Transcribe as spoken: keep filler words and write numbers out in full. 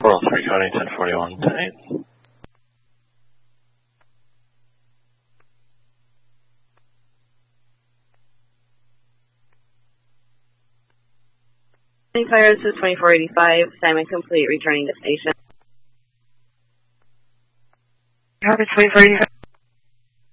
four oh three County, ten forty-one to eight. Fires is twenty-four eighty-five, assignment complete, returning to station. Copy, twenty-four eighty-five.